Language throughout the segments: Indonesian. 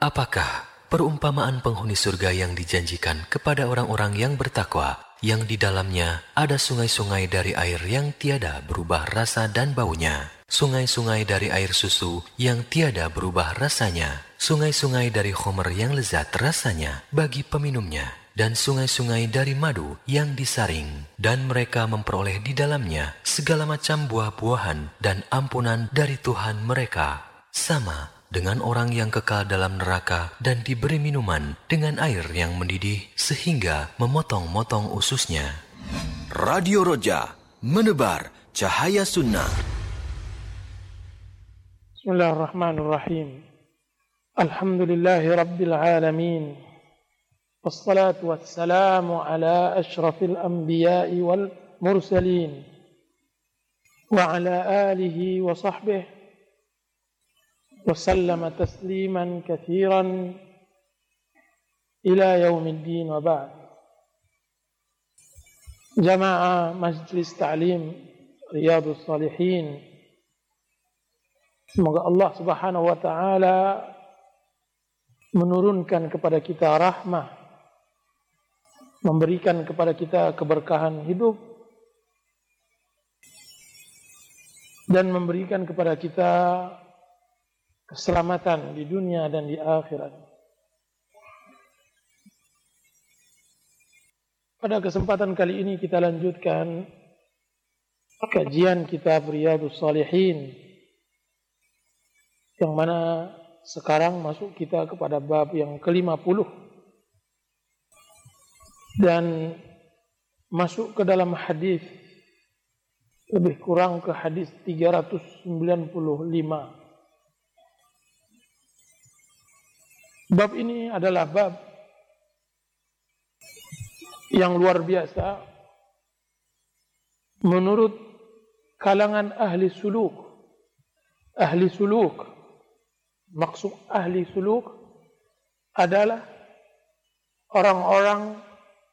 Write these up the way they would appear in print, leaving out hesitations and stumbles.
Apakah perumpamaan penghuni surga yang dijanjikan kepada orang-orang yang bertakwa, yang di dalamnya ada sungai-sungai dari air yang tiada berubah rasa dan baunya, sungai-sungai dari air susu yang tiada berubah rasanya, sungai-sungai dari khomer yang lezat rasanya bagi peminumnya, dan sungai-sungai dari madu yang disaring, dan mereka memperoleh di dalamnya segala macam buah-buahan dan ampunan dari Tuhan mereka, sama dengan orang yang kekal dalam neraka dan diberi minuman dengan air yang mendidih sehingga memotong-motong ususnya. Radio Roja, menebar cahaya sunnah. Bismillahirrahmanirrahim. Alhamdulillahi Rabbil Alamin. Wassalatu wassalamu ala ashrafil anbiya'i wal mursalin. Wa ala alihi wa sahbihi وسلم تسليما كثيرا إلى يوم الدين وبعد. جماعة مجلس تعليم رياض الصالحين, semoga Allah Subhanahu wa taala menurunkan kepada kita rahmah, memberikan kepada kita keberkahan hidup, dan memberikan kepada kita keselamatan di dunia dan di akhirat. Pada kesempatan kali ini kita lanjutkan kajian kitab Riyadhus Shalihin, yang mana sekarang masuk kita kepada bab yang ke-50 dan masuk ke dalam hadis, lebih kurang ke hadis 395. Bab ini adalah bab yang luar biasa menurut kalangan ahli suluk. Ahli suluk, maksud ahli suluk adalah orang-orang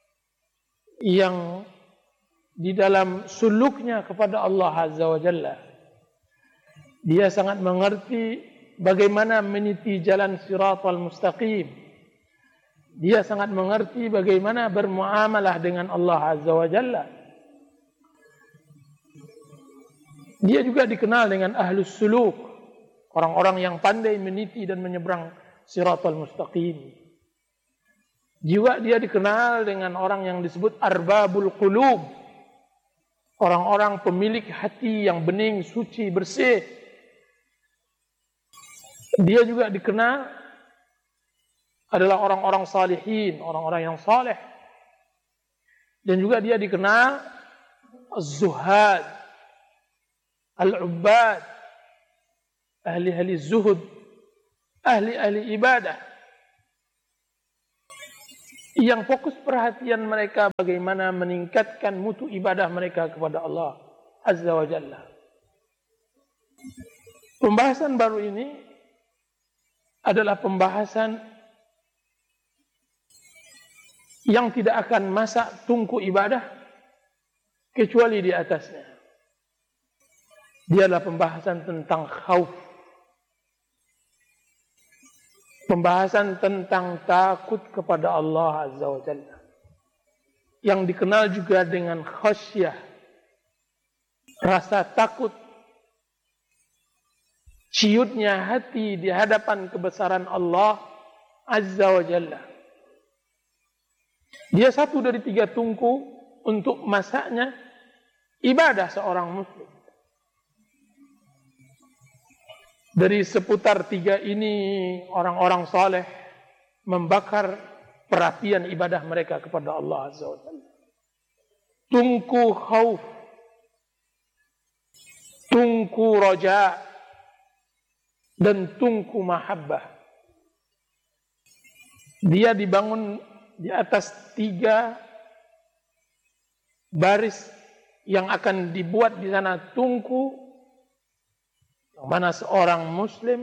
yang di dalam suluknya kepada Allah Azza wa Jalla, dia sangat mengerti bagaimana meniti jalan siratal mustaqim. Dia sangat mengerti bagaimana bermuamalah dengan Allah Azza wa Jalla. Dia juga dikenal dengan ahlus suluk, orang-orang yang pandai meniti dan menyeberang siratal mustaqim. Juga dia dikenal dengan orang yang disebut arbabul qulub, orang-orang pemilik hati yang bening, suci, bersih. Dia juga dikenal adalah orang-orang salihin, orang-orang yang saleh. Dan juga dia dikenal az-zuhad, al-ubbad, ahli-ahli zuhud, ahli-ahli ibadah, yang fokus perhatian mereka bagaimana meningkatkan mutu ibadah mereka kepada Allah Azza wa Jalla. Pembahasan baru ini adalah pembahasan yang tidak akan masak tungku ibadah kecuali di atasnya. Dia adalah pembahasan tentang khauf, pembahasan tentang takut kepada Allah Azza wa Jalla, yang dikenal juga dengan khasyah, rasa takut, ciutnya hati di hadapan kebesaran Allah Azza wa Jalla. Dia satu dari 3 tungku untuk masaknya ibadah seorang muslim. Dari seputar 3 ini, orang-orang saleh membakar perhatian ibadah mereka kepada Allah Azza wa Jalla. Tungku khauf, tungku raja, dan tungku mahabbah. Dia dibangun di atas 3 baris yang akan dibuat di sana tungku, yang mana seorang muslim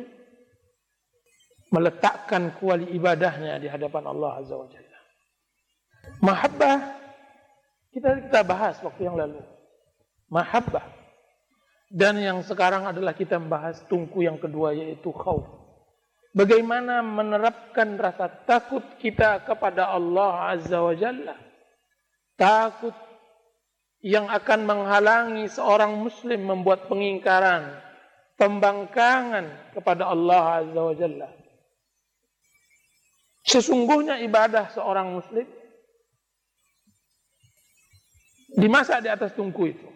meletakkan kuali ibadahnya di hadapan Allah Azza wa Jalla. Mahabbah kita bahas waktu yang lalu. Mahabbah. Dan yang sekarang adalah kita membahas tungku yang kedua, yaitu khauf. bagaimana menerapkan rasa takut kita kepada Allah Azza wa Jalla. Takut yang akan menghalangi seorang muslim membuat pengingkaran, pembangkangan kepada Allah Azza wa Jalla. Sesungguhnya ibadah seorang muslim dimasak di atas tungku itu.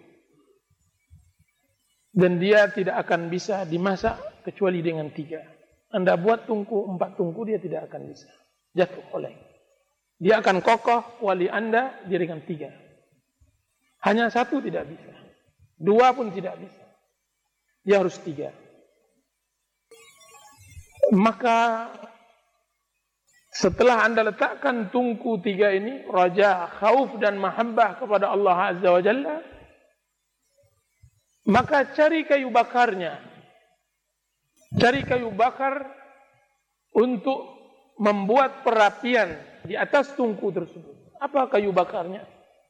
Dan dia tidak akan bisa dimasak kecuali dengan 3. Anda buat tungku 4 tungku, dia tidak akan bisa. Jatuh oleng. Dia akan kokoh wali Anda dia dengan 3. Hanya 1 tidak bisa. 2 pun tidak bisa. Dia harus 3. Maka setelah Anda letakkan tungku 3 ini, raja, khauf dan mahabbah kepada Allah Azza wa Jalla, maka cari kayu bakarnya. Cari kayu bakar untuk membuat perapian di atas tungku tersebut. Apa kayu bakarnya?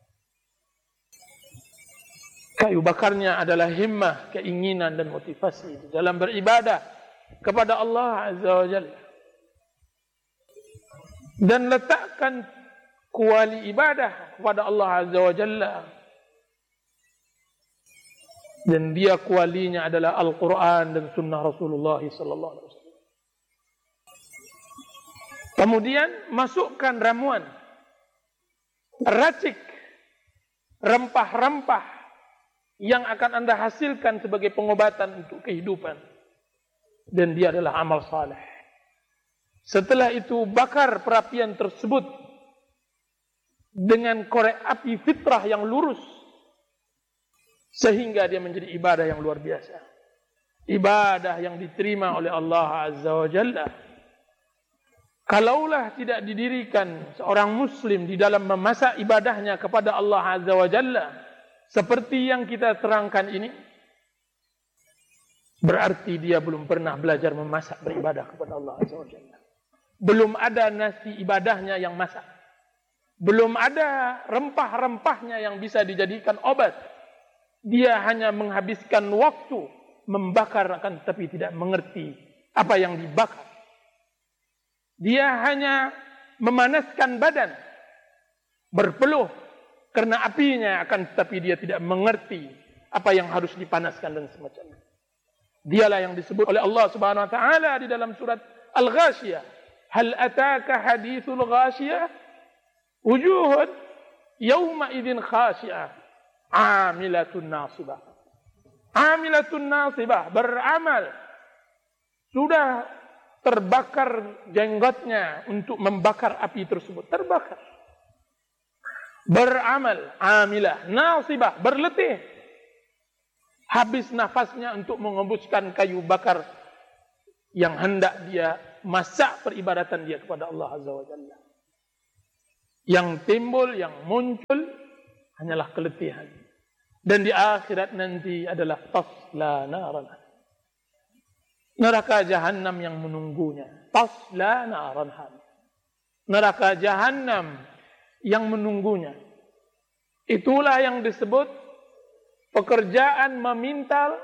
Kayu bakarnya adalah himmah, keinginan dan motivasi dalam beribadah kepada Allah Azza wa Jalla. Dan letakkan kuali ibadah kepada Allah Azza wa Jalla. Dan dia kualinya adalah Al-Quran dan Sunnah Rasulullah sallallahu alaihi wasallam. Kemudian masukkan ramuan, racik, rempah-rempah yang akan Anda hasilkan sebagai pengobatan untuk kehidupan. Dan dia adalah amal saleh. Setelah itu bakar perapian tersebut dengan korek api fitrah yang lurus, sehingga dia menjadi ibadah yang luar biasa. Ibadah yang diterima oleh Allah Azza wa Jalla. Kalaulah tidak didirikan seorang muslim di dalam memasak ibadahnya kepada Allah Azza wa Jalla seperti yang kita terangkan ini, berarti dia belum pernah belajar memasak beribadah kepada Allah Azza wa Jalla. Belum ada nasi ibadahnya yang masak. Belum ada rempah-rempahnya yang bisa dijadikan obat. Dia hanya menghabiskan waktu membakar akan tetapi tidak mengerti apa yang dibakar. Dia hanya memanaskan badan, berpeluh karena apinya akan tetapi dia tidak mengerti apa yang harus dipanaskan dan semacamnya. Dialah yang disebut oleh Allah Subhanahu wa taala di dalam surat Al-Ghashiyah. Hal ataka hadithul ghashiyah? Wujuhun yawma idzin khashi'ah. Amilatun nasibah. Amilatun nasibah, beramal. Sudah terbakar jenggotnya untuk membakar api tersebut. Terbakar. Beramal, amilah, nasibah, berletih. Habis nafasnya untuk mengembuskan kayu bakar yang hendak dia masak peribadatan dia kepada Allah Azza wa Jalla. Yang timbul, yang muncul hanyalah keletihan. Dan di akhirat nanti adalah tasla naran. Neraka jahanam yang menunggunya. Tasla naran. Neraka jahanam yang menunggunya. Itulah yang disebut pekerjaan memintal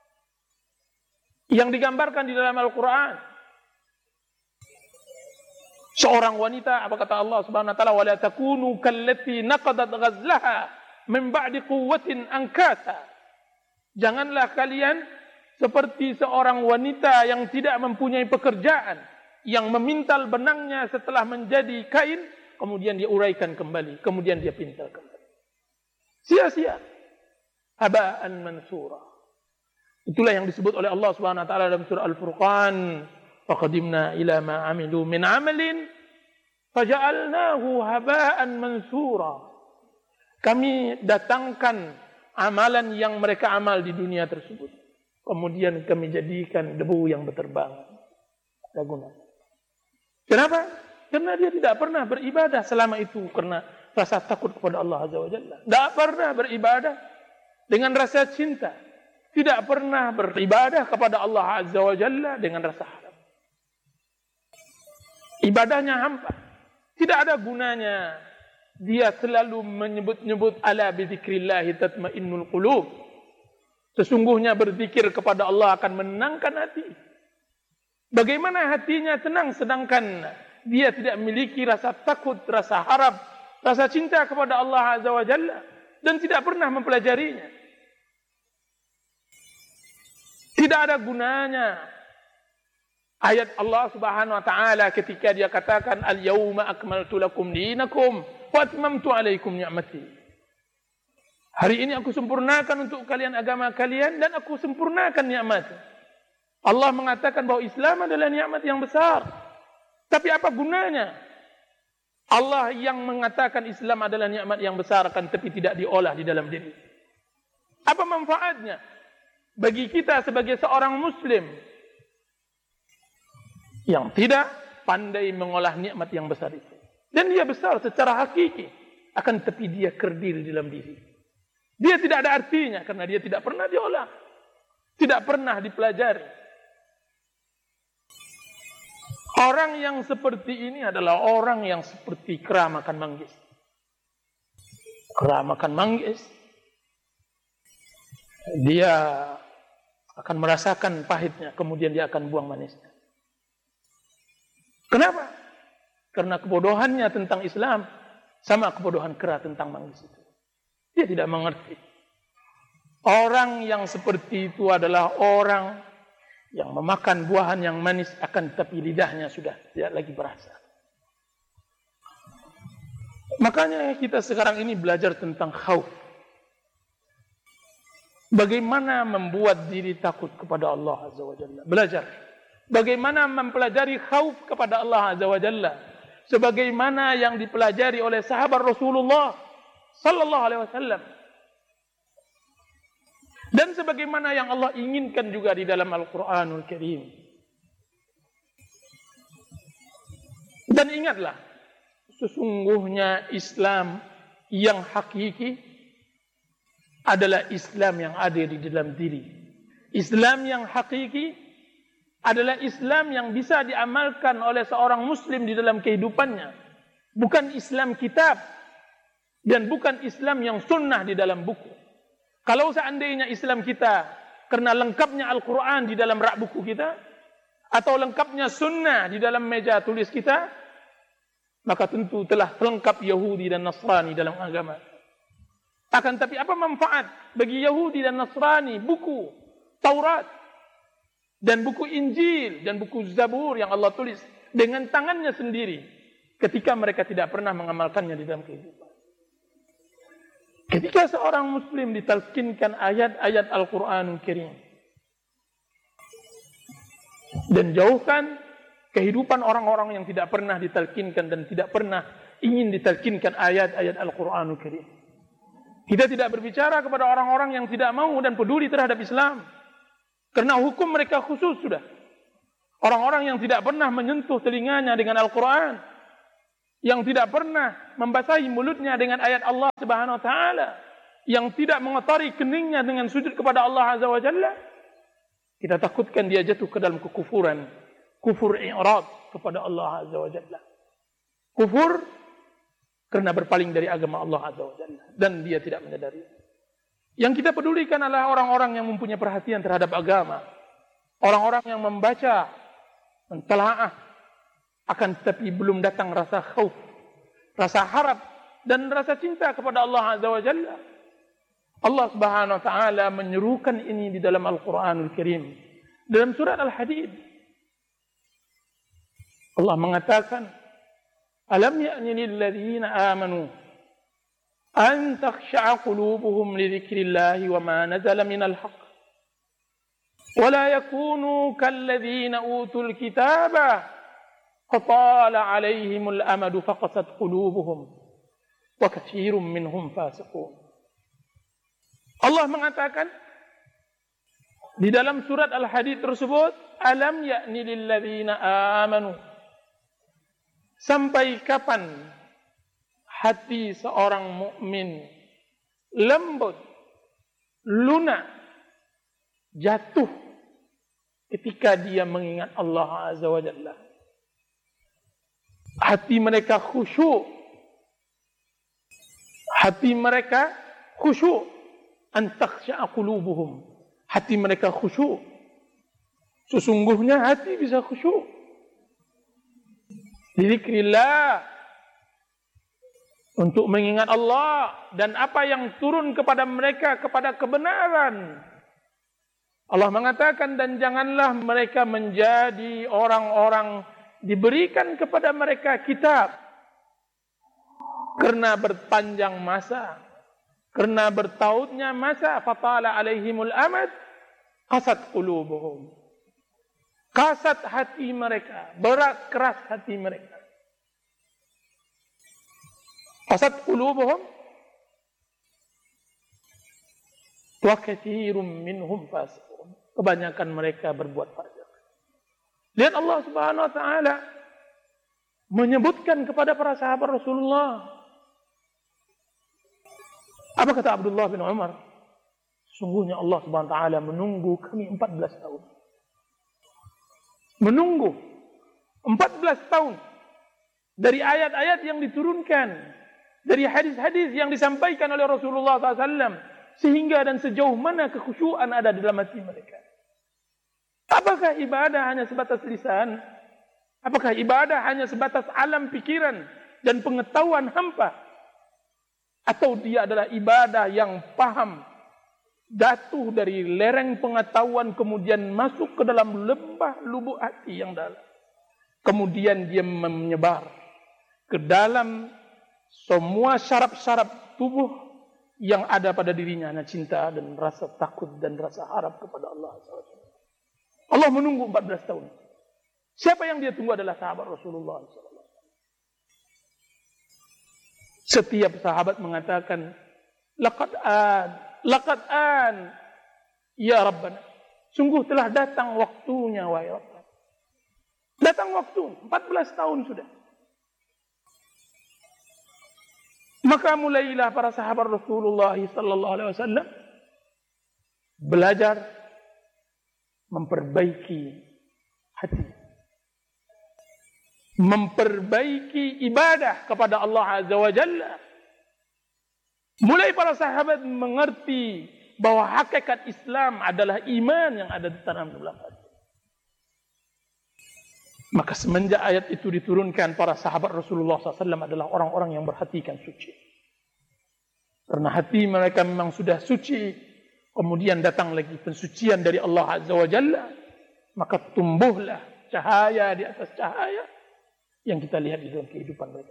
yang digambarkan di dalam Al-Quran. Seorang wanita, apa kata Allah Subhanahu wa taala, wala takunu kallati naqadat ghazlaha min ba'di quwwatin ankasa. Janganlah kalian seperti seorang wanita yang tidak mempunyai pekerjaan, yang memintal benangnya setelah menjadi kain, kemudian dia uraikan kembali, kemudian dia pintal kembali. Sia-sia. Haba'an mansura. Itulah yang disebut oleh Allah Subhanahu wa taala dalam surah Al-Furqan. Faqadimna ila ma amilu min amalin faja'alnahu haba'an mansura. Kami datangkan amalan yang mereka amal di dunia tersebut. Kemudian kami jadikan debu yang berterbangan. Tidak guna. Kenapa? Karena dia tidak pernah beribadah selama itu karena rasa takut kepada Allah Azza wa Jalla. Tidak pernah beribadah dengan rasa cinta. Tidak pernah beribadah kepada Allah Azza wa Jalla dengan rasa harap. Ibadahnya hampa. Tidak ada gunanya. Dia selalu menyebut-nyebut ala bizikrillahi tatmainnul qulub. Sesungguhnya berzikir kepada Allah akan menenangkan hati. Bagaimana hatinya tenang sedangkan dia tidak memiliki rasa takut, rasa harap, rasa cinta kepada Allah Azza wa Jalla dan tidak pernah mempelajarinya. Tidak ada gunanya ayat Allah Subhanahu wa taala ketika dia katakan al-yauma akmaltu lakum dinakum wa atmamtu alaikum ni'mati. Hari ini aku sempurnakan untuk kalian agama kalian dan aku sempurnakan nikmat. Allah mengatakan bahwa Islam adalah nikmat yang besar. Tapi apa gunanya? Allah yang mengatakan Islam adalah nikmat yang besar akan tapi tidak diolah di dalam diri. Apa manfaatnya bagi kita sebagai seorang muslim yang tidak pandai mengolah nikmat yang besar itu? Dan dia besar secara hakiki, akan tapi dia kerdil di dalam diri. Dia tidak ada artinya karena dia tidak pernah diolah, tidak pernah dipelajari. Orang yang seperti ini adalah orang yang seperti kera makan manggis. Kera makan manggis, dia akan merasakan pahitnya, kemudian dia akan buang manisnya. Kenapa? Karena kebodohannya tentang Islam sama kebodohan kera tentang manggis itu. Dia tidak mengerti. Orang yang seperti itu adalah orang yang memakan buahan yang manis akan tapi lidahnya sudah tidak lagi berasa. Makanya kita sekarang ini belajar tentang khauf. Bagaimana membuat diri takut kepada Allah Azza wa Jalla. Belajar. Bagaimana mempelajari khauf kepada Allah Azza wa Jalla. Sebagaimana yang dipelajari oleh sahabat Rasulullah sallallahu alaihi wasallam. Dan sebagaimana yang Allah inginkan juga di dalam Al-Quranul Karim. Dan ingatlah, sesungguhnya Islam yang hakiki adalah Islam yang ada di dalam diri. Islam yang hakiki adalah Islam yang bisa diamalkan oleh seorang muslim di dalam kehidupannya. Bukan Islam kitab dan bukan Islam yang sunnah di dalam buku. Kalau seandainya Islam kita karena lengkapnya Al-Quran di dalam rak buku kita, atau lengkapnya sunnah di dalam meja tulis kita, maka tentu telah lengkap Yahudi dan Nasrani dalam agama. Akan tapi apa manfaat bagi Yahudi dan Nasrani buku Taurat dan buku Injil dan buku Zabur yang Allah tulis dengan tangannya sendiri ketika mereka tidak pernah mengamalkannya di dalam kehidupan? Ketika seorang muslim ditalkinkan ayat-ayat Al-Quranul Karim dan jauhkan kehidupan orang-orang yang tidak pernah ditalkinkan dan tidak pernah ingin ditalkinkan ayat-ayat Al-Quranul Karim. Kita tidak berbicara kepada orang-orang yang tidak mau dan peduli terhadap Islam. Karena hukum mereka khusus sudah. Orang-orang yang tidak pernah menyentuh telinganya dengan Al-Quran, yang tidak pernah membasahi mulutnya dengan ayat Allah Subhanahu wa taala, yang tidak mengotori keningnya dengan sujud kepada Allah Azza wa Jalla, kita takutkan dia jatuh ke dalam kekufuran, kufur i'rad kepada Allah Azza wa Jalla. Kufur karena berpaling dari agama Allah Azza wa Jalla dan dia tidak menyadari. Yang kita pedulikan adalah orang-orang yang mempunyai perhatian terhadap agama, orang-orang yang membaca, mentelaah, akan tetapi belum datang rasa khauf, rasa harap dan rasa cinta kepada Allah Azza wa Jalla. Allah Subhanahu wa taala menyerukan ini di dalam Al-Qur'anul Karim. Dalam surat Al-Hadid Allah mengatakan, "Alam ya'ni lil ladzina amanu an takhsha'a qulubuhum li dzikrillahi wa ma nazala minal haqq wa la yakunu kal ladzina utul kitaba فطال عليهم الأمد فقست قلوبهم وكثير منهم فاسقون." Allah mengatakan di dalam surat Al-Hadid tersebut, "Alam ya'ni lil ladzina amanu." Sampai kapan hati seorang mukmin lembut, lunak, jatuh ketika dia mengingat Allah Azza wa Jalla? Hati mereka khusyuk. Hati mereka khusyuk. An takhsha'a qulubuhum. Hati mereka khusyuk. Sesungguhnya hati bisa khusyuk. Dzikrillah, untuk mengingat Allah dan apa yang turun kepada mereka, kepada kebenaran. Allah mengatakan, dan janganlah mereka menjadi orang-orang diberikan kepada mereka kitab karena berpanjang masa, karena bertautnya masa, fatala alaihimul amad, qasat qulubuhum. Kasat hati mereka, berat keras hati mereka. Qasat qulubuhum wa katsirum minhum fasiqun. Kebanyakan mereka berbuat fasik. Lihat Allah Subhanahu wa taala menyebutkan kepada para sahabat Rasulullah. Apa kata Abdullah bin Umar? Sungguhnya Allah Subhanahu wa taala menunggu kami 14 tahun. Menunggu 14 tahun dari ayat-ayat yang diturunkan, dari hadis-hadis yang disampaikan oleh Rasulullah SAW, sehingga dan sejauh mana kekhusyuan ada di dalam hati mereka. Apakah ibadah hanya sebatas lisan? Apakah ibadah hanya sebatas alam pikiran dan pengetahuan hampa? Atau dia adalah ibadah yang paham, jatuh dari lereng pengetahuan, kemudian masuk ke dalam lembah lubuk hati yang dalam. Kemudian dia menyebar ke dalam semua syaraf-syaraf tubuh yang ada pada dirinya, hanya cinta dan rasa takut dan rasa harap kepada Allah SWT. Allah menunggu 14 tahun. Siapa yang dia tunggu adalah sahabat Rasulullah SAW. Setiap sahabat mengatakan, laqad an ya Rabbana. Sungguh telah datang waktunya, wahai Rabbana. Datang waktu, 14 tahun sudah. Maka mulailah para sahabat Rasulullah sallallahu alaihi wasallam belajar memperbaiki hati, memperbaiki ibadah kepada Allah Azza wa Jalla. Mulai para sahabat mengerti bahwa hakikat Islam adalah iman yang ada di dalam hati. Maka semenjak ayat itu diturunkan, para sahabat Rasulullah SAW adalah orang-orang yang berhatikan suci. Karena hati mereka memang sudah suci, kemudian datang lagi pensucian dari Allah Azza wa Jalla, maka tumbuhlah cahaya di atas cahaya yang kita lihat di dalam kehidupan mereka.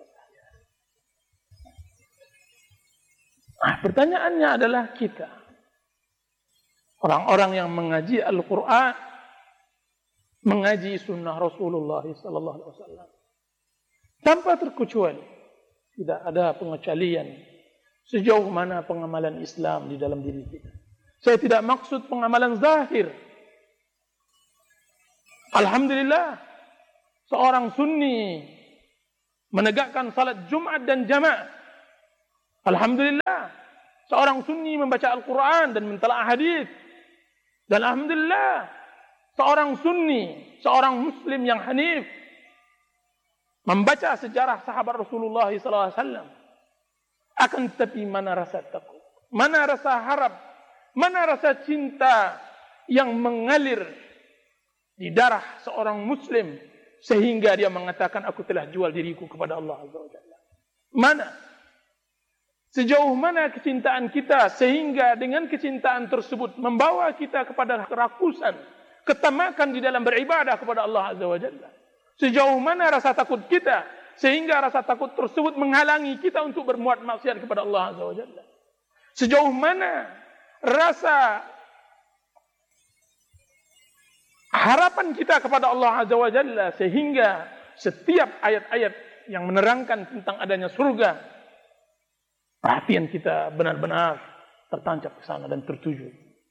Nah, pertanyaannya adalah kita, orang-orang yang mengaji Al-Quran, mengaji sunnah Rasulullah sallallahu alaihi wasallam, tanpa terkecuali, tidak ada pengecualian sejauh mana pengamalan Islam di dalam diri kita. Saya tidak maksud pengamalan zahir. Alhamdulillah, seorang sunni menegakkan salat Jumat dan jamaah. Alhamdulillah, seorang sunni membaca Al-Quran dan mentelaah hadis. Dan alhamdulillah, seorang sunni, seorang muslim yang hanif, membaca sejarah sahabat Rasulullah SAW. Akan tetapi mana rasa takut, mana rasa harap, mana rasa cinta yang mengalir di darah seorang muslim, sehingga dia mengatakan, aku telah jual diriku kepada Allah Azza wa Jalla. Mana? Sejauh mana kecintaan kita, sehingga dengan kecintaan tersebut membawa kita kepada kerakusan, ketamakan di dalam beribadah kepada Allah Azza wa Jalla. Sejauh mana rasa takut kita, sehingga rasa takut tersebut menghalangi kita untuk berbuat maksiat kepada Allah Azza wa Jalla. Sejauh mana rasa harapan kita kepada Allah Azza wa Jalla, sehingga setiap ayat-ayat yang menerangkan tentang adanya surga, perhatian kita benar-benar tertancap ke sana dan tertuju.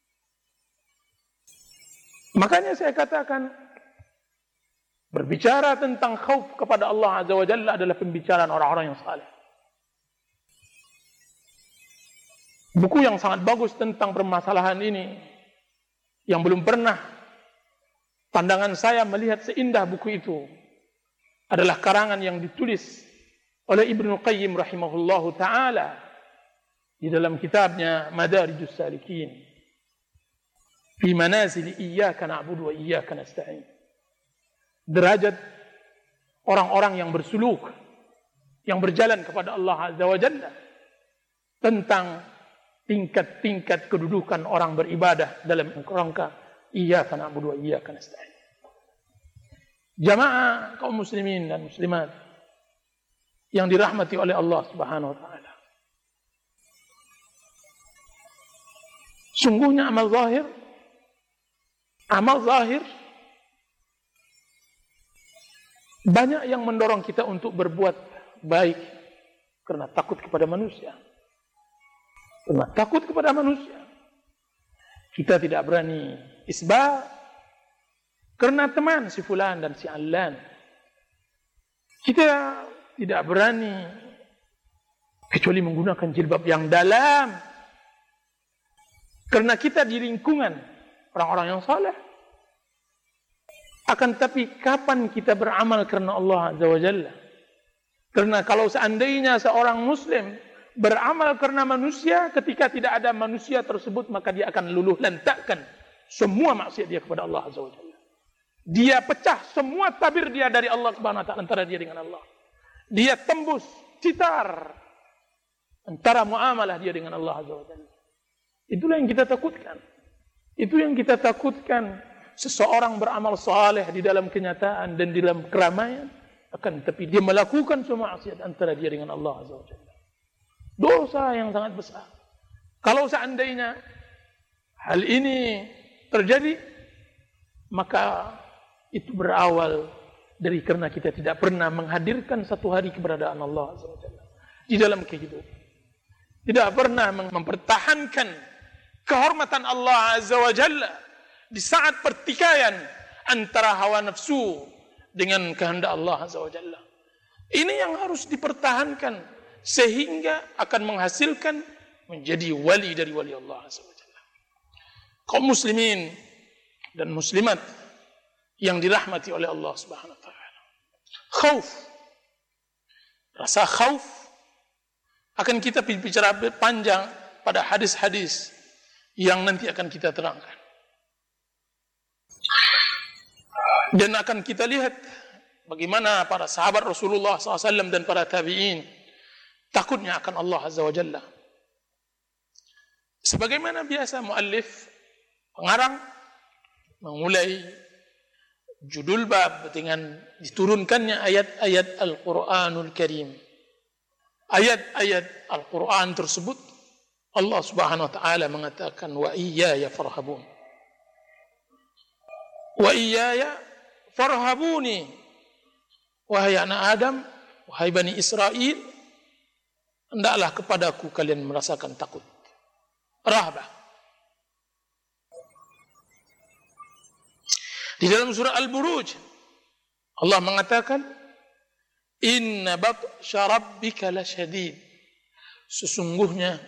Makanya saya katakan, berbicara tentang khauf kepada Allah Azza wa Jalla adalah pembicaraan orang-orang yang saleh. Buku yang sangat bagus tentang permasalahan ini, yang belum pernah pandangan saya melihat seindah buku itu, adalah karangan yang ditulis oleh Ibnu Qayyim rahimahullahu ta'ala di dalam kitabnya Madarijus Salikin. fi manazil iyyaka na'budu wa iyyaka nasta'in. Derajat orang-orang yang bersuluk, yang berjalan kepada Allah Azza wa Jalla, tentang tingkat-tingkat kedudukan orang beribadah dalam rangka iyyaka na'budu wa iyyaka nasta'in. Jamaah kaum muslimin dan muslimat yang dirahmati oleh Allah Subhanahu wa taala. Sungguhnya amal zahir banyak yang mendorong kita untuk berbuat baik karena takut kepada manusia. Karena takut kepada manusia, kita tidak berani isbah karena teman si fulan dan si allan. Kita tidak berani kecuali menggunakan jilbab yang dalam karena kita di lingkungan orang-orang yang saleh. Akan tetapi kapan kita beramal karena Allah Azza wa Jalla? Karena kalau seandainya seorang muslim beramal karena manusia, ketika tidak ada manusia tersebut, maka dia akan luluh lantakkan semua maksiat dia kepada Allah Azza wa Jalla. Dia pecah semua tabir dia dari Allah Subhanahu wa taala antara dia dengan Allah. Dia tembus citar antara muamalah dia dengan Allah Azza wa Jalla. Itulah yang kita takutkan. Itu yang kita takutkan. Seseorang beramal saleh di dalam kenyataan dan di dalam keramaian, akan tetapi dia melakukan semua maksiat antara dia dengan Allah Azza wa Jalla. Dosa yang sangat besar. Kalau seandainya hal ini terjadi, maka itu berawal dari karena kita tidak pernah menghadirkan satu hari keberadaan Allah Azza wa Jalla di dalam kehidupan. Tidak pernah mempertahankan kehormatan Allah Azza wa Jalla di saat pertikaian antara hawa nafsu dengan kehendak Allah Azza wa Jalla. Ini yang harus dipertahankan sehingga akan menghasilkan menjadi wali dari wali Allah Azza wa Jalla. Kaum muslimin dan muslimat yang dirahmati oleh Allah Subhanahu wa taala. Khauf. Rasa khauf akan kita bicara panjang pada hadis-hadis yang nanti akan kita terangkan. Dan akan kita lihat bagaimana para sahabat Rasulullah SAW dan para tabi'in takutnya akan Allah Azza wa Jalla. Sebagaimana biasa muallif pengarang memulai judul bab dengan diturunkannya ayat-ayat Al-Quranul Karim. Ayat-ayat Al-Quran tersebut Allah Subhanahu wa taala mengatakan wa iyaya farhabun. Wa iyaya farhabuni. Wahai anak Adam, wahai Bani Israel, hendaklah kepadaku kalian merasakan takut. Rahbah. Di dalam surah Al-Buruj Allah mengatakan inna batsha rabbika lasyadid. Sesungguhnya